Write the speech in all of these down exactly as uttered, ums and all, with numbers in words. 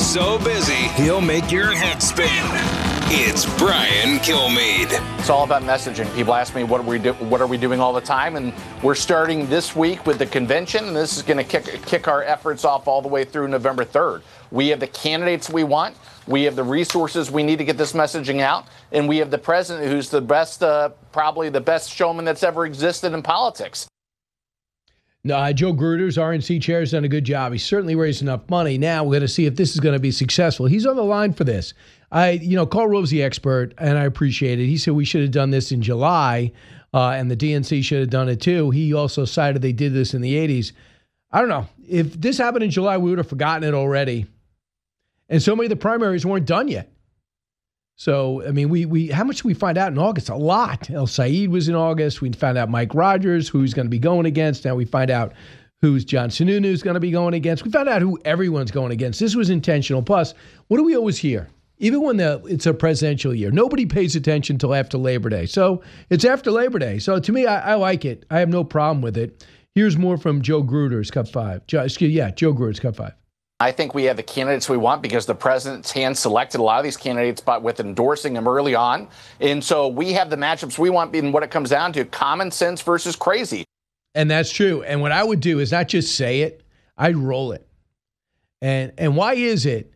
so busy, he'll make your head spin. It's Brian Kilmeade. It's all about messaging. People ask me, what are we do- what are we doing all the time? And we're starting this week with the convention, and this is going to kick kick our efforts off all the way through November third. We have the candidates we want. We have the resources we need to get this messaging out. And we have the president who's the best, uh, probably the best showman that's ever existed in politics. No, uh, Joe Gruder's R N C chair has done a good job. He's certainly raised enough money. Now we're going to see if this is going to be successful. He's on the line for this. I, you know, Karl Rove's the expert, and I appreciate it. He said we should have done this in July, uh, and the D N C should have done it too. He also cited they did this in the eighties. I don't know. If this happened in July, we would have forgotten it already. And so many of the primaries weren't done yet. So, I mean, we we how much did we find out in August? A lot. El Said was in August. We found out Mike Rogers, who he's going to be going against. Now we find out who's John Sununu is going to be going against. We found out who everyone's going against. This was intentional. Plus, what do we always hear? Even when the, it's a presidential year, nobody pays attention until after Labor Day. So it's after Labor Day. So to me, I, I like it. I have no problem with it. Here's more from Joe Gruder's Cup Five. Joe, excuse, yeah, Joe Gruder's Cup Five. I think we have the candidates we want because the president's hand-selected a lot of these candidates but with endorsing them early on. And so we have the matchups we want, and what it comes down to, common sense versus crazy. And that's true. And what I would do is not just say it, I'd roll it. And and why is it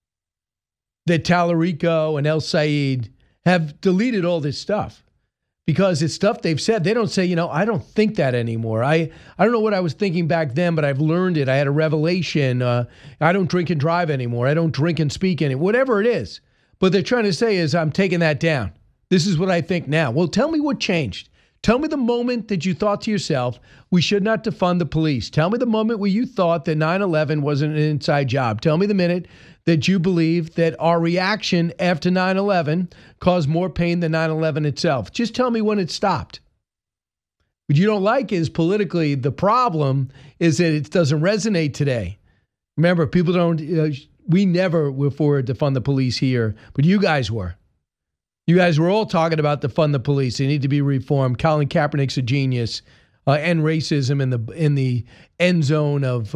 that Tallarico and El Said have deleted all this stuff? Because it's stuff they've said. They don't say, you know, I don't think that anymore. I, I don't know what I was thinking back then, but I've learned it. I had a revelation. Uh, I don't drink and drive anymore. I don't drink and speak anymore. Whatever it is. What they're trying to say is, I'm taking that down. This is what I think now. Well, tell me what changed. Tell me the moment that you thought to yourself, we should not defund the police. Tell me the moment where you thought that nine eleven wasn't an inside job. Tell me the minute that you believe that our reaction after nine eleven caused more pain than nine eleven itself. Just tell me when it stopped. What you don't like is politically, the problem is that it doesn't resonate today. Remember, people don't, uh, we never were for defund the police here, but you guys were. You guys were all talking about defund the police. They need to be reformed. Colin Kaepernick's a genius. Uh, end racism in the in the end zone of